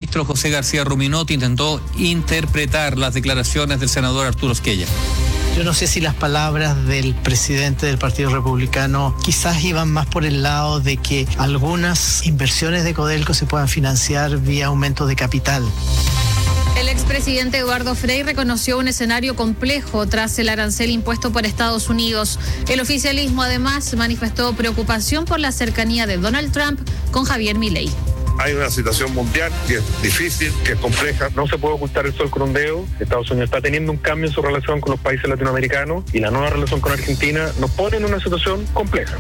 ministro José García Ruminotti intentó interpretar las declaraciones del senador Arturo Esquella. Yo no sé si las palabras del presidente del Partido Republicano quizás iban más por el lado de que algunas inversiones de Codelco se puedan financiar vía aumento de capital. El expresidente Eduardo Frei reconoció un escenario complejo tras el arancel impuesto por Estados Unidos. El oficialismo además manifestó preocupación por la cercanía de Donald Trump con Javier Milei. Hay una situación mundial que es difícil, que es compleja. No se puede ocultar el sol con un dedo. Estados Unidos está teniendo un cambio en su relación con los países latinoamericanos y la nueva relación con Argentina nos pone en una situación compleja.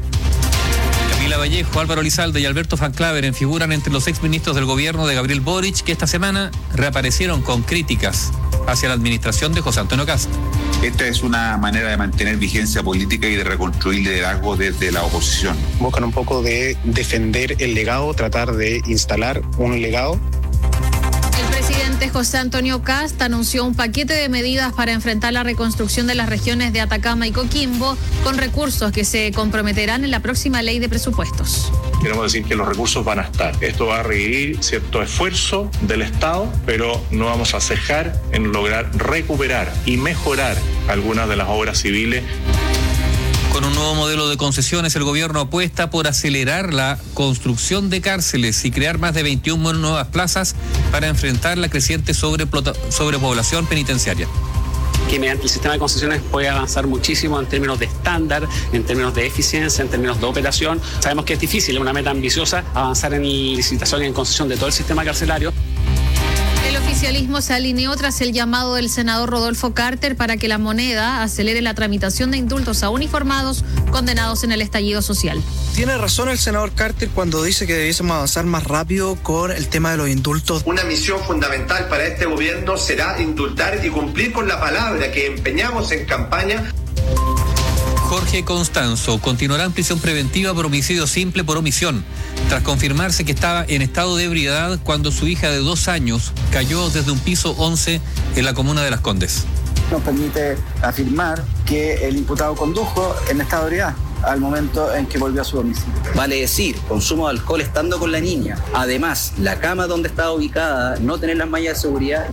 Camila Vallejo, Álvaro Elizalde y Alberto Van Claveren figuran entre los exministros del gobierno de Gabriel Boric que esta semana reaparecieron con críticas hacia la administración de José Antonio Kast. Esta es una manera de mantener vigencia política y de reconstruir liderazgo desde la oposición. Buscan un poco de defender el legado, tratar de instalar un legado. El presidente José Antonio Kast anunció un paquete de medidas para enfrentar la reconstrucción de las regiones de Atacama y Coquimbo con recursos que se comprometerán en la próxima ley de presupuestos. Queremos decir que los recursos van a estar. Esto va a requerir cierto esfuerzo del Estado, pero no vamos a cejar en lograr recuperar y mejorar algunas de las obras civiles. Con un nuevo modelo de concesiones, el gobierno apuesta por acelerar la construcción de cárceles y crear más de 21 nuevas plazas para enfrentar la creciente sobrepoblación penitenciaria. Que mediante el sistema de concesiones puede avanzar muchísimo en términos de estándar, en términos de eficiencia, en términos de operación. Sabemos que es difícil, es una meta ambiciosa, avanzar en licitación y en concesión de todo el sistema carcelario. El oficialismo se alineó tras el llamado del senador Rodolfo Carter para que la Moneda acelere la tramitación de indultos a uniformados condenados en el estallido social. Tiene razón el senador Carter cuando dice que debiésemos avanzar más rápido con el tema de los indultos. Una misión fundamental para este gobierno será indultar y cumplir con la palabra que empeñamos en campaña. Jorge Constanzo continuará en prisión preventiva por homicidio simple por omisión, tras confirmarse que estaba en estado de ebriedad cuando su hija de 2 años cayó desde un piso 11 en la comuna de Las Condes. Nos permite afirmar que el imputado condujo en estado de ebriedad al momento en que volvió a su domicilio. Vale decir, consumo de alcohol estando con la niña. Además, la cama donde estaba ubicada, no tener las mallas de seguridad.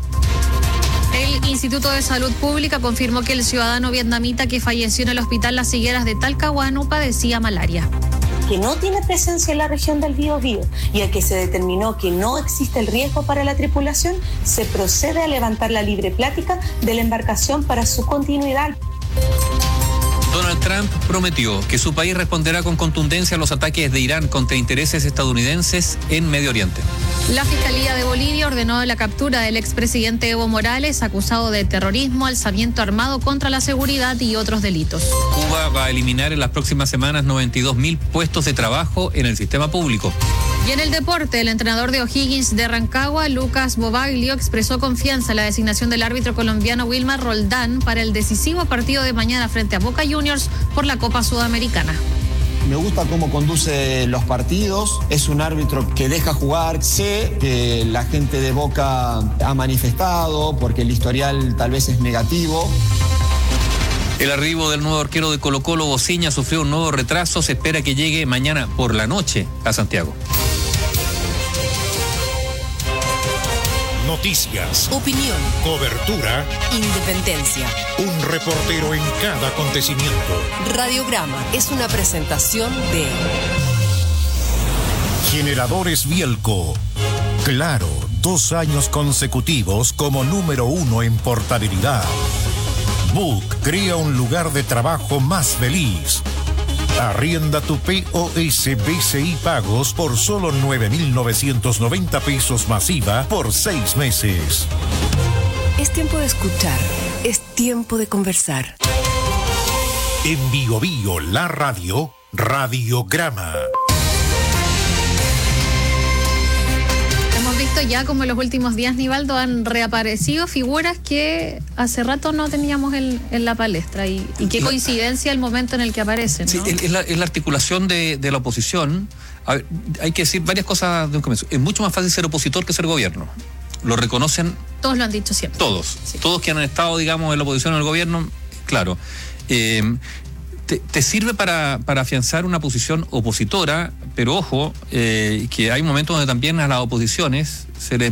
El Instituto de Salud Pública confirmó que el ciudadano vietnamita que falleció en el hospital Las Higueras de Talcahuano padecía malaria. Que no tiene presencia en la región del Biobío y al que se determinó que no existe el riesgo para la tripulación, se procede a levantar la libre plática de la embarcación para su continuidad. Donald Trump prometió que su país responderá con contundencia a los ataques de Irán contra intereses estadounidenses en Medio Oriente. La Fiscalía de Bolivia ordenó la captura del expresidente Evo Morales, acusado de terrorismo, alzamiento armado contra la seguridad y otros delitos. Cuba va a eliminar en las próximas semanas 92.000 puestos de trabajo en el sistema público. Y en el deporte, el entrenador de O'Higgins de Rancagua, Lucas Bobaglio, expresó confianza en la designación del árbitro colombiano Wilmar Roldán para el decisivo partido de mañana frente a Boca Juniors por la Copa Sudamericana. Me gusta cómo conduce los partidos, es un árbitro que deja jugar, sé que la gente de Boca ha manifestado porque el historial tal vez es negativo. El arribo del nuevo arquero de Colo-Colo, Bociña, sufrió un nuevo retraso, se espera que llegue mañana por la noche a Santiago. Noticias, opinión, cobertura, independencia. Un reportero en cada acontecimiento. Radiograma es una presentación de Generadores Bielco. Claro, 2 años consecutivos como número 1 en portabilidad. Book crea un lugar de trabajo más feliz. Arrienda tu POS BCI Pagos por solo 9.990 pesos masiva por 6 meses. Es tiempo de escuchar, es tiempo de conversar. En Biobío, la radio, Radiograma. Hemos visto ya como en los últimos días, Nivaldo, han reaparecido figuras que hace rato no teníamos en la palestra y qué coincidencia el momento en el que aparecen, ¿no? Sí, es la articulación de la oposición. A ver, hay que decir varias cosas de un comienzo. Es mucho más fácil ser opositor que ser gobierno. Lo reconocen. Todos lo han dicho siempre. Todos. Sí. Todos que han estado, digamos, en la oposición al gobierno, claro. Te sirve para afianzar una posición opositora, pero ojo, que hay momentos donde también a las oposiciones se les